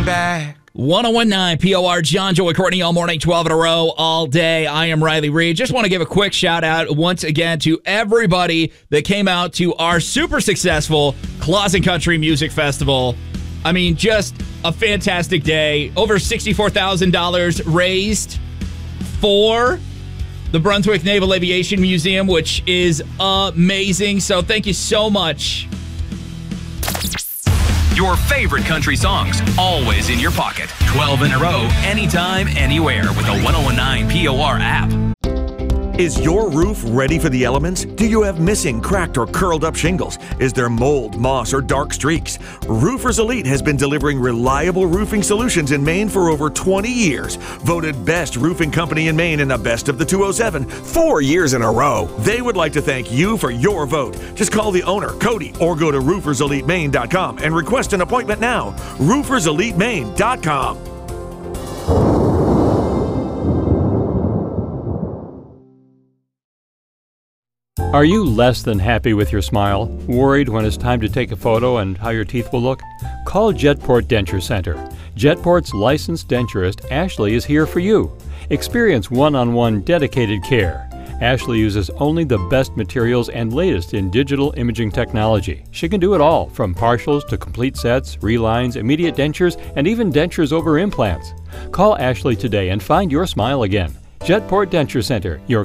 back. 1019 POR, John, Joey, Courtney, all morning, 12 in a row, all day. I am Riley Reed. Just want to give a quick shout out once again to everybody that came out to our super successful Clausen Country Music Festival. I mean, just a fantastic day. Over $64,000 raised for the Brunswick Naval Aviation Museum, which is amazing. So thank you so much. Your favorite country songs, always in your pocket. 12 in a row, anytime, anywhere with the 1019 POR app. Is your roof ready for the elements? Do you have missing, cracked, or curled up shingles? Is there mold, moss, or dark streaks? Roofers Elite has been delivering reliable roofing solutions in Maine for over 20 years. Voted best roofing company in Maine in the Best of the 207 4 years in a row. They would like to thank you for your vote. Just call the owner, Cody, or go to rooferselitemaine.com and request an appointment now. rooferselitemaine.com. Are you less than happy with your smile? Worried when it's time to take a photo and how your teeth will look? Call Jetport Denture Center. Jetport's licensed denturist, Ashley, is here for you. Experience one-on-one dedicated care. Ashley uses only the best materials and latest in digital imaging technology. She can do it all, from partials to complete sets, relines, immediate dentures, and even dentures over implants. Call Ashley today and find your smile again. Jetport Denture Center, your